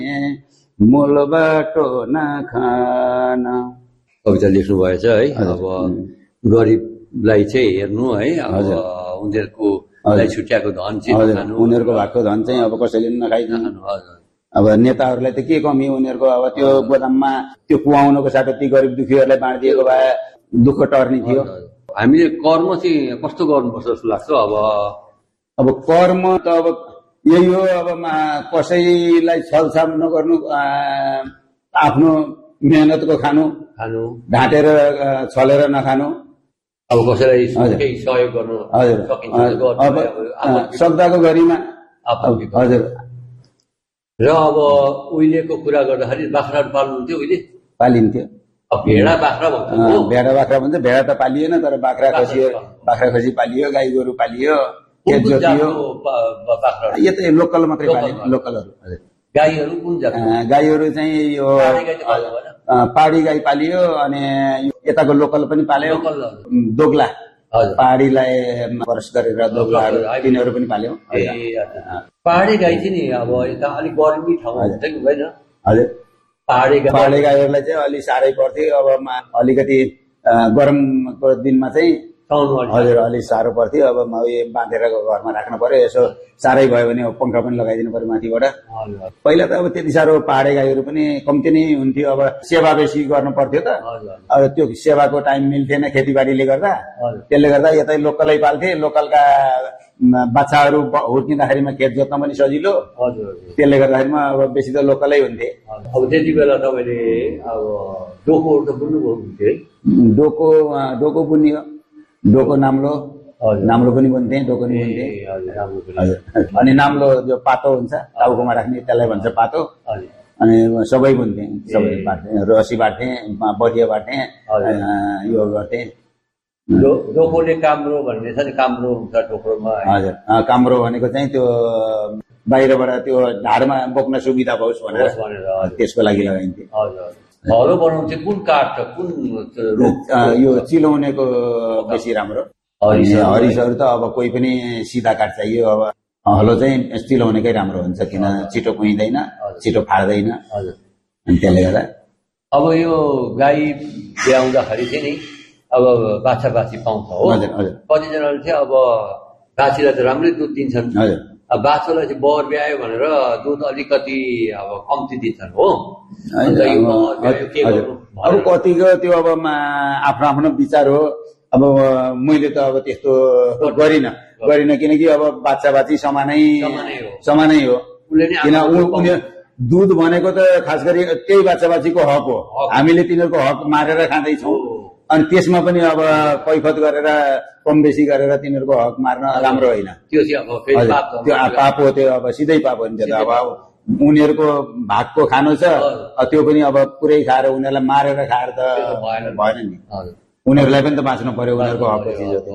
मोल बाटो नखान कविता लेख्नु भएछ है। अब गरिबलाई चाहिँ हेर्नु है, अब उनीहरूको छुट्याएको धन चाहिँ खानु, उनीहरूको भएको धन चाहिँ अब कसैले नखाइदिनु। अब नेताहरूलाई त के कमी, उनीहरूको अब त्यो गोदाममा त्यो कुहाउनको साटो ती गरिब दुखीहरूलाई बाँडिदिएको भए दुःख टर्ने थियो। हामीले कर्म चाहिँ कस्तो गर्नुपर्छ जस्तो लाग्छ? अब कर्म त अब यही हो, अब कसैलाई छलछाप नगर्नु, आफ्नो मेहनतको खानु, ढाँटेर छलेर नखानु, अब कसैलाई सहयोग गर्नु। हजुर, अब सक्दाको गरिमा। हजुर। र अब उहिलेको कुरा गर्दाखेरि बाख्राहरू पाल्नुहुन्थ्यो उहिले? पालिन्थ्यो। भेडा बाख्रा भन्छ, भेडा बाख्रा भन्छ। भेडा त पालिएन, तर बाख्रा खसी पालियो, गाई गोरु पालियो, खेत जोतियो। यो त लोकल मात्रै पालियो, लोकलहरू। गाईहरू कुन जात? गाईहरू चाहिँ यो पहाडी गाई पालियो, अनि यताको लोकल पनि पाल्यो, दोग्ला पहाडीलाई वर्ष गरेर दोग्लाहरू तिनीहरू पनि पाल्यो। पहाडी गाई चाहिँ नि अब यता अलिक गर्मी ठाउँमा हुन्छ कि हुँदैन? हजुर, पहाडी गाईहरूलाई चाहिँ अलिक साह्रै पर्थ्यो। अब अलिकति गरमको दिनमा चाहिँ हजुर अलिक साह्रो पर्थ्यो। अब बाँधेर घरमा राख्नु पर्यो, यसो साह्रै भयो भने पंखा पनि लगाइदिनु पर्यो माथिबाट। पहिला त अब त्यति साह्रो पहाडे गाईहरू पनि कम्ती नै हुन्थ्यो। अब सेवा बेसी गर्नु पर्थ्यो त, अब त्यो सेवाको टाइम मिल्थेन खेतीबारीले गर्दा। त्यसले गर्दा यतै लोकलै पाल्थे। लोकलका बाछाहरू हुर्किँदाखेरिमा खेत जोत्न पनि सजिलो, त्यसले गर्दाखेरिमा अब बेसी त लोकलै हुन्थे। अब त्यति बेला तपाईँले अब डोकोहरू त बुन्नुभयो हुन्थ्यो है? डोको बुनियो, डोको नाम्लो पनि बुन्थे, डोको नि बुन्थे। अनि नाम्लो जो पातो हुन्छ टाउकोमा राख्ने त्यसलाई भन्छ पातो। अनि सबै बुन्थे, सबै बाँड्थे, रसी बाँड्थे, बटिया बाँड्थे, यो गर्थे। डोकोले काम्रो भन्ने छ नि, काम्रो हुन्छ डोकोमा। हजुर, काम्रो भनेको चाहिँ त्यो बाहिरबाट त्यो ढाडमा बोक्न सुविधा होस् भनेर त्यसको लागि लगाइन्थ्यो। हलो बनाउनु चाहिँ कुन काठ, कुन यो चिलाउनेको बेसी राम्रो। हरिसहरू त अब कोही पनि सिधा काठ चाहियो। अब हलो चाहिँ चिलाउनेकै राम्रो हुन्छ, किन छिटो कुहिँदैन, छिटो फाट्दैन। अनि त्यसले गर्दा अब यो गाई ब्याउँदाखेरि चाहिँ नि अब बाछा बाछी पाउँछ हो। कतिजनाले चाहिँ अब बाछीलाई त राम्रै दुध दिन्छन्, अब बाछोलाई चाहिँ बर ब्यायो भनेर दुध अलिकति अब कम्ती दिन्छन् हो। अब कतिको त्यो अब आफ्नो आफ्नो विचार हो। अब मैले त अब त्यस्तो गरिनँ, किनकि अब बाछा बाछी समानै हो। किन दुध भनेको त खास गरी त्यही बाछा बाछीको हक हो। हामीले तिनीहरूको हक मारेर खाँदैछौँ, अनि त्यसमा पनि अब कैफत गरेर कम बेसी गरेर तिनीहरूको हक मार्न राम्रो होइन। त्यो पाप हो, त्यो अब सिधै पाप हो नि। त्यो त अब उनीहरूको भागको खानु छ, त्यो पनि अब पुरै खाएर उनीहरूलाई मारेर खाएर त भएन नि। उनीहरूलाई पनि त बाँच्नु पर्यो, उनीहरूको हकको चिज हो।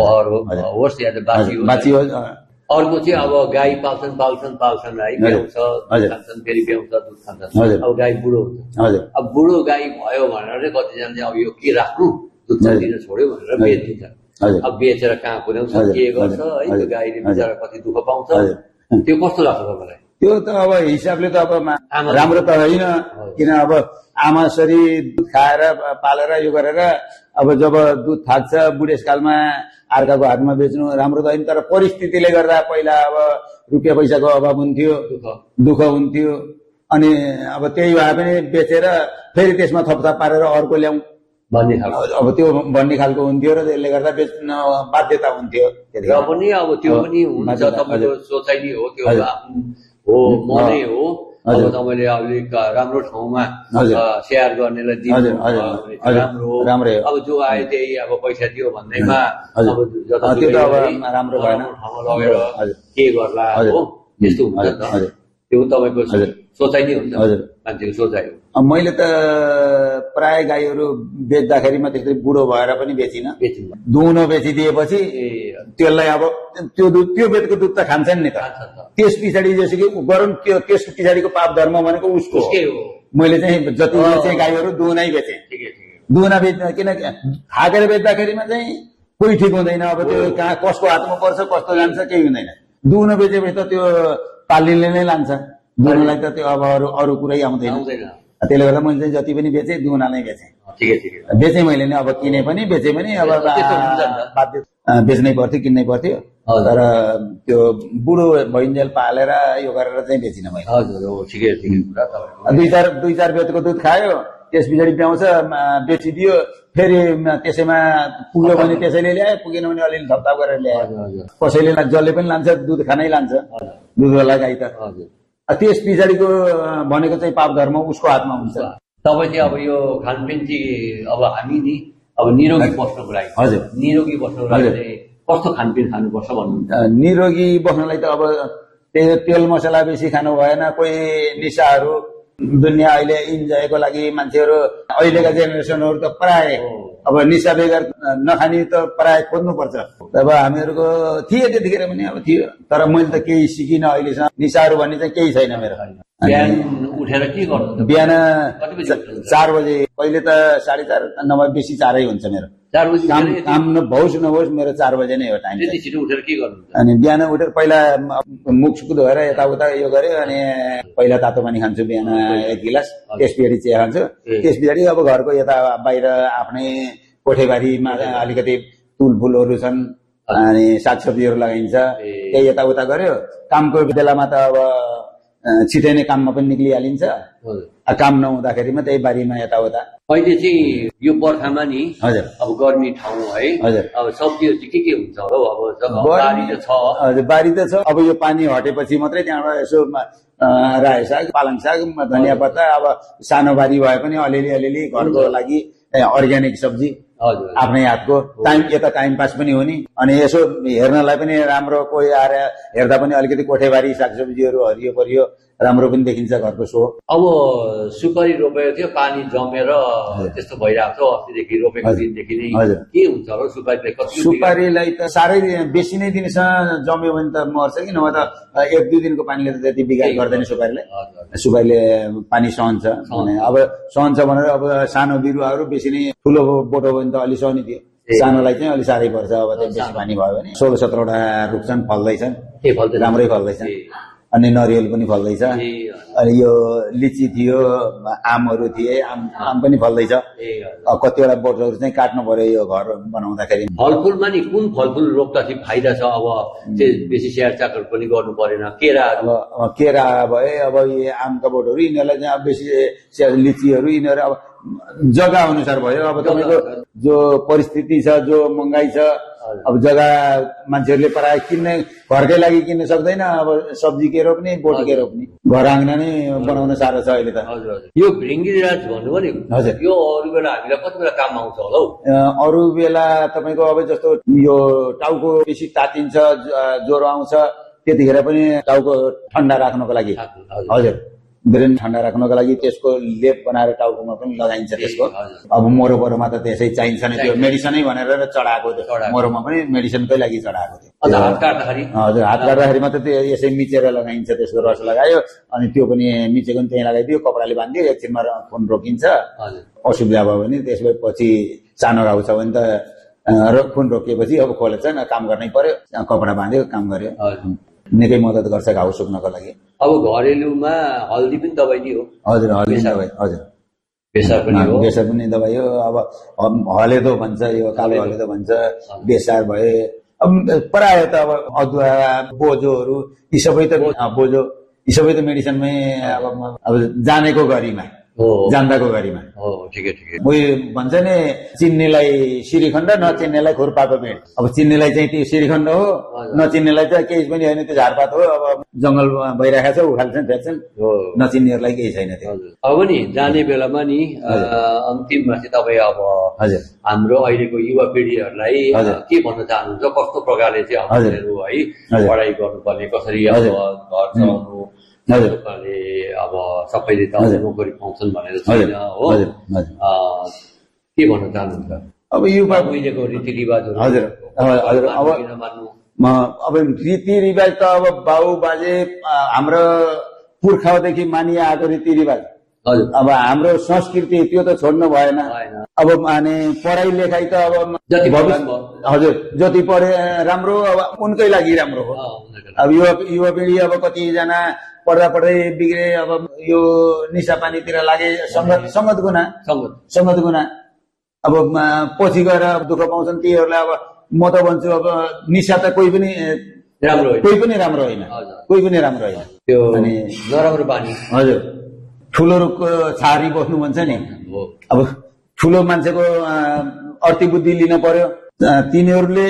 बाछी हो। अर्को चाहिँ अब गाई पाल्छन् है, ब्याउँछ, खान्छन्, फेरि ब्याउँछ, दुध खान्छन्। अब गाई बुढो हुन्छ, अब बुढो गाई भयो भनेर चाहिँ कतिजना चाहिँ अब यो के राख्नु, दुध दिन छोड्यो भनेर बेचिदिन्छ। अब बेचेर कहाँ पुर्याउँछ, के गर्छ है, त्यो गाईले बिचरा कति दुःख पाउँछ। त्यो कस्तो लाग्छ तपाईँलाई? त्यो त अब हिसाबले त अब राम्रो त होइन, किन अब आमासरी दुध खाएर पालेर यो गरेर अब जब दुध थाक्छ बुढेसकालमा अर्काको हातमा बेच्नु राम्रो त होइन। तर परिस्थितिले गर्दा पहिला अब रुपियाँ पैसाको अभाव हुन्थ्यो, दुःख हुन्थ्यो, अनि अब त्यही भए पनि बेचेर फेरि त्यसमा थपथाप पारेर अर्को ल्याउँ अब त्यो भन्ने खालको हुन्थ्यो र त्यसले गर्दा बेच्न बाध्यता हुन्थ्यो। र पनि अब त्यो पनि हुन्छ, तपाईँको सोचाइ नै हो, त्यो हो मनै हो। अब तपाईँले अलिक राम्रो ठाउँमा सेयर गर्नेलाई दिनु राम्रो हो। अब जो आयो त्यही अब पैसा दियो भन्दैमा राम्रो भएन, ठाउँमा लगेर के गर्ला हो, त्यस्तो हुन्छ नि त। त्यो तपाईँको सोचाइ नै हुन्छ, मान्छेको सोचाइ हो। मैले त प्राय गाईहरू बेच्दाखेरिमा त्यस्तै बुढो भएर पनि बेचिन, दुहुनो बेचिदिएपछि त्यसलाई अब त्यो बेचको दुध त खान्छन् नि त। त्यस पछाडि जस्तो कि गरौँ, त्यस पछाडिको पाप धर्म भनेको उसको हो। मैले चाहिँ जति चाहिँ गाईहरू दुहुनै बेचेँ, दुहुना बेच्न, किनकि थाकेर बेच्दाखेरिमा चाहिँ कोही ठिक हुँदैन। अब त्यो कहाँ कसको हातमा पर्छ, कस्तो जान्छ, केही हुँदैन। दुहुनो बेचेपछि त त्यो पाल्नेले नै लान्छ, दुहुनालाई त त्यो अब अरू कुरै आउँदैन। त्यसले गर्दा मैले चाहिँ जति पनि बेचेँ दुहुनालाई बेचेँ। बेचेँ मैले नै, अब किने पनि बेचे पनि अब बाध्य बेच्नै पर्थ्यो, किन्नै पर्थ्यो। तर त्यो बुढो भइन्जेल पालेर यो गरेर चाहिँ बेचिनँ मैले। दुई चार बेचको दुध खायो, त्यस पछाडि ब्याउँछ, बेचिदियो, फेरि त्यसैमा पुग्यो भने त्यसैले ल्यायो, पुगेन भने अलिअलि थपथाप गरेर ल्यायो। कसैले जसले पनि लान्छ दुध खानै लान्छ, दुधवाला गाई त। त्यस पछाडिको भनेको चाहिँ पाप धर्म उसको हातमा हुन्छ। तपाईँ चाहिँ अब यो खानपिन चाहिँ अब हामी नि अब निरोगी बस्नको लागि, हजुर निरोगी बस्नको लागि कस्तो खानपिन खानुपर्छ भन्नुहुन्छ? निरोगी बस्नलाई त अब तेल मसला बेसी खानु भएन। कोही निसाहरू दुनियाँ अहिले इन्जोयको लागि मान्छेहरू अहिलेका जेनेरेसनहरू त प्राय अब निसा बेगर नखाने त प्राय खोज्नुपर्छ। अब हामीहरूको थियो त्यतिखेर पनि अब थियो, तर मैले त केही सिकिनँ अहिलेसम्म। निसाहरू भन्ने चाहिँ केही छैन मेरो। बिहान उठेर के गर्नु? बिहान 4 बजे, पहिले त 4:30 नभए बेसी 4 हुन्छ मेरो। 4 बजे काम नहोस् नहोस् मेरो 4 बजे नै हो टाइम। छिटो उठेर के गर्नु? अनि बिहान उठेर पहिला मुख धोएर यताउता यो गर्यो, अनि पहिला तातो पानी खान्छु बिहान 1 गिलास, त्यस पछाडि चिया खान्छु। त्यस पछाडि अब घरको यता बाहिर आफ्नै कोठेबारीमा अलिकति तुलफुलहरू छन्, अनि सागसब्जीहरू लगाइन्छ, त्यही यताउता गर्यो। कामको बेलामा त अब छिटै नै काममा पनि निक्लिहालिन्छ। काम नहुँदाखेरिमा त्यही बारीमा यताउता। अहिले चाहिँ यो बर्खामा नि हजुर अब गर्मी ठाउँ है, हजुर अब सब्जीहरू चाहिँ के हुन्छ हौ? अब बारी त छ, हजुर बारी त छ। अब यो पानी हटेपछि मात्रै त्यहाँबाट यसो रायो साग, पालङ साग, धनियाँ पत्ता, अब सानो बारी भए पनि अलिअलि घरको लागि अर्ग्यानिक सब्जी आफ्नै हातको। यता टाइम पास पनि हो नि, अनि यसो हेर्नलाई पनि राम्रो, कोही आएर हेर्दा पनि अलिकति कोठेबारी सागसब्जीहरू हरियो परियो राम्रो पनि देखिन्छ घरको सो। अब सुपारी रोपेको थियो, पानी जमेर त्यस्तो भइरहेको छ अस्तिदेखि, रोपेको दिनदेखि नै के हुन्छ होला सुपारीलाई? सुपारीलाई त साह्रै बेसी नै दिनसँग जम्यो भने त मर्छ कि, नभए त 1-2 दिनको पानीले त त्यति बिगार गर्दैन सुपारीलाई। सुपारीले पानी सहन्छ। अब सहन्छ भनेर अब सानो बिरुवाहरू बेसी नै, ठुलो बोटो भने त अलि सहने थियो, सानोलाई चाहिँ अलिक साह्रै पर्छ। अब त्यो बेसी पानी भयो भने 16-17वटा रुखछन्, फल्दैछन्, राम्रै फल्दैछन्। अनि नरिवल पनि फल्दैछ। अनि यो लिची थियो, आमहरू थिए, आम पनि फल्दैछ। कतिवटा बोटहरू चाहिँ काट्नु पर्यो यो घर बनाउँदाखेरि। फलफुलमा नि कुन फलफुल रोप्दा चाहिँ फाइदा छ? अब बेसी स्याहारचाकर पनि गर्नु परेन? केरा, अब केरा भए, अब यो आमका बोटहरू यिनीहरूलाई चाहिँ अब बेसी, लिचीहरू यिनीहरू अब जग्गा अनुसार भयो। अब तपाईँको जो परिस्थिति छ, जो महँगाई छ, अब जग्गा मान्छेहरूले प्रायः किन्ने, घरकै लागि किन्न सक्दैन। अब सब्जी के रोप्ने, बोट के रोप्ने, घर आँगन नै बनाउन साह्रो छ अहिले त। यो भृङ्गिराज भन्नुभयो नि, हजुर, यो अरू बेला हामीलाई कति बेला काम आउँछ होला हौ? अरू बेला तपाईँको अब जस्तो यो टाउको बेसी तातिन्छ, ज्वरो आउँछ, त्यतिखेर पनि टाउको ठन्डा राख्नको लागि, हजुर, ब्रेन ठन्डा राख्नको लागि त्यसको लेप बनाएर टाउकोमा पनि लगाइन्छ त्यसको। अब मोरोमा त त्यसै चाहिन्छ नै, त्यो मेडिसनै भनेर चढाएको थियो, मोरोमा पनि मेडिसनकै लागि चढाएको थियो। हजुर, हात काट्दाखेरि मात्रै त्यो यसै मिचेर लगाइन्छ, त्यसको रस लगायो, अनि त्यो पनि मिचेको पनि त्यहीँ लगाइदियो, कपडाले बाँधिदियो, एकछिनमा खुन रोकिन्छ। असुविधा भयो भने त्यसपछि सानो घाउ छ भने त खुन रोकिएपछि अब खोलेछ, काम गर्नै पर्यो, कपडा बाँध्यो, काम गर्यो, निकै मद्दत गर्छ घाउ सुक्नको लागि। अब घरेलुमा हल्दी पनि दबाई नै हो? हजुर, हल्दी दबाई, हजुर, बेसार पनि दबाई हो। अब हलेदो भन्छ, यो कालो हलेदो भन्छ, बेसार भए। अब प्राय त अब अदुवा, बोजोहरू, यी सबै त मेडिसिनमै अब जानेको गरीमा, जान्दाको गरीमा। उयो भन्छ नि, चिन्नेलाई श्रीखण्ड, नचिन्नेलाई खुर्पाको भेट। अब चिन्नेलाई चाहिँ त्यो श्रीखण्ड हो, नचिन्नेलाई चाहिँ केही पनि होइन, त्यो झारपात हो। अब जंगल भइरहेको छ, उखाल्छन्, फेर्छन्, नचिन्नेहरूलाई केही छैन त्यो। अब नि जाने बेलामा नि अन्तिममा चाहिँ तपाईँ अब हजुर हाम्रो अहिलेको युवा पिँढीहरूलाई के भन्न चाहनुहुन्छ? कस्तो प्रकारले चाहिँ उनीहरू है पढाइ गर्नुपर्ने, कसरी अब घर चलाउनु, अब सबैले त नोकरी पाउँछन् भनेर छैन हो, के भन्न चाहनुहुन्छ? अब युवा उहिलेको रीतिरिवाजहरू, हजुर हजुर, अब रीतिरिवाज त अब बाउ बाजे हाम्रो पुर्खादेखि मानिआएको रीतिरिवाज अब हाम्रो संस्कृति त्यो त छोड्नु भएन। अब माने पढाइ लेखाइ त अब हजुर जति पढे राम्रो, अब उनकै लागि राम्रो हो। अब युवा पिँढी अब कतिजना पढ्दा पढ्दै बिग्रे, अब यो निशा पानीतिर लागे, संगत गुना अब पछि गएर दुःख पाउँछन् तीहरूलाई। अब म त भन्छु अब निशा त कोही पनि राम्रो होइन, त्यो अनि नराम्रो बानी। हजुर ठुलो रुखको छारी बस्नु भन्छ नि, अब ठुलो मान्छेको अर्थी बुद्धि लिन पर्यो। तिनीहरूले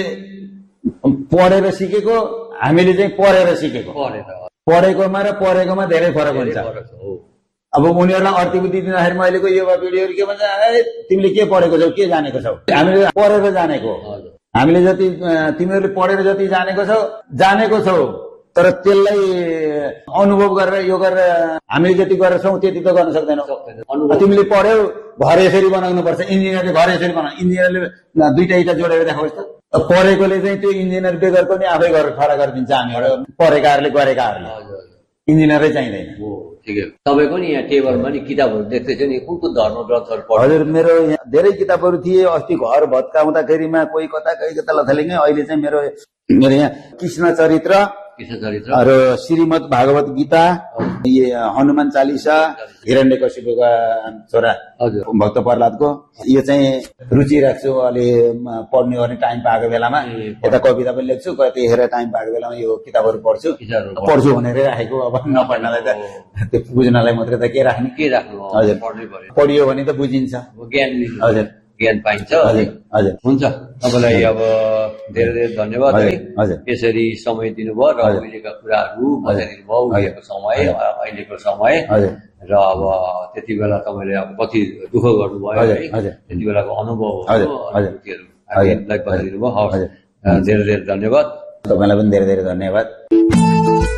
पढेर सिकेको, हामीले चाहिँ पढेर सिकेको, पढेकोमा र पढेकोमा धेरै फरक हुन्छ। अब उनीहरूलाई अर्थी बुद्धि दिँदाखेरि अहिलेको युवा पिँढीहरू के भन्छ, तिमीले के पढेको छौ, के जानेको छौ? हामीले पढेर जानेको, हामीले जति तिमीहरूले पढेर जति जानेको छौ, तर त्यसलाई अनुभव गरेर यो गरेर हामीले जति गरेर छौँ त्यति त गर्न सक्दैनौ। तिमीले पढ्यौ घर यसरी बनाउनु पर्छ, इन्जिनियरले घर यसरी बनाउ, इन्जिनियरले दुईटा इटा जोडेर देखाउँछ। पढेकोले चाहिँ त्यो इन्जिनियर बेगरको नि आफै गरेर खडा गरिदिन्छ, हामीहरू पढेकाहरूले गरेकाहरूले। इन्जिनियरै चाहिँदैन। तपाईँको नि यहाँ टेबलमा नि किताबहरू देख्दैछु नि, कुन धर्म ग्रन्थहरू पढ्नु? हजुर मेरो यहाँ धेरै किताबहरू थिए। अस्ति घर भत्काउँदाखेरिमा कोही कता लथालिङ्गै। अहिले चाहिँ मेरो यहाँ कृष्ण चरित्र र श्रीमद् भागवत गीता, हनुमान चालिसा, हिरण्यकशिपुका छोरा भक्त प्रहलादको, यो चाहिँ रुचि राख्छु। अलि पढ्ने गर्ने टाइम पाएको बेलामा यता कविता पनि लेख्छु, कतिखेर टाइम पाएको बेलामा यो किताबहरू पढ्छु भनेर राखेको। अब नपढ्नलाई त त्यो बुझ्नलाई मात्रै त के राख्नु। हजुर पढियो भने त बुझिन्छ, ज्ञान पाइन्छ। हुन्छ, तपाईँलाई अब धेरै धेरै धन्यवाद है, यसरी समय दिनुभयो र अहिलेका कुराहरू बताइदिनु भयो, उहिलेको समय अहिलेको समय र अब त्यति बेला तपाईँले अब कति दुःख गर्नुभयो है, त्यति बेलाको अनुभवहरू बताइदिनु भयो। धेरै धेरै धन्यवाद। तपाईँलाई पनि धेरै धेरै धन्यवाद।